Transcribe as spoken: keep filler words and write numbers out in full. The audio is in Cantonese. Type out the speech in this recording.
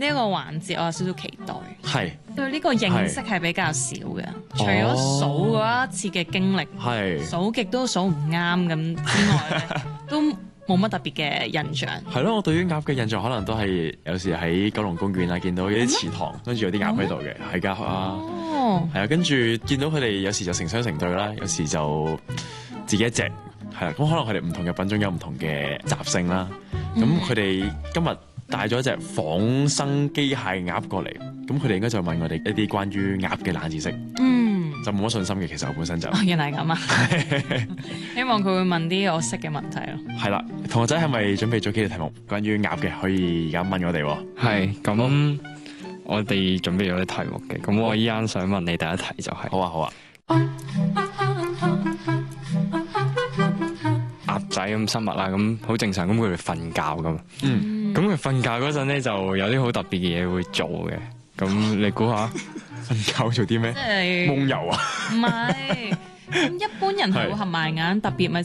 呢個環節我有少少期待， 係對呢個認識係比較少嘅，除咗數嗰一次嘅經歷， 係數極都數唔啱咁之外咧，都冇乜特別嘅印象。 係咯，我對於鴨嘅印象可能都係有時喺九龍公園啊，見到有啲祠堂，跟住有啲鴨喺度嘅，係㗎啊， 哦， 係啊，跟住見到佢哋有時就成雙成對啦，有時就自己一隻，係啦，咁可能佢哋唔同嘅品種有唔同嘅習性啦。咁佢哋今日帶咗一隻仿生機械鴨過嚟，咁佢哋應該就問我哋一啲關於鴨嘅冷知識， 嗯， 就冇乜信心嘅。其實我本身就哦，原來係咁啊！希望佢會問啲我識嘅問題咯。 係啦，同學仔係咪準備咗幾條題目關於鴨嘅，可以而家問我哋喎？ 係咁，我哋準備咗啲題目嘅。咁我依家想問你第一題就係、 好啊，好啊。 鴨仔咁生物啦，咁好正常，咁佢哋瞓覺噶嘛。 嗯， 咁佢瞓覺嗰陣咧，就有啲好特別嘅嘢會做嘅。咁你估下？ 瞓覺做啲咩即？係夢遊啊？ 唔係？咁一般人係會合埋眼，特別咪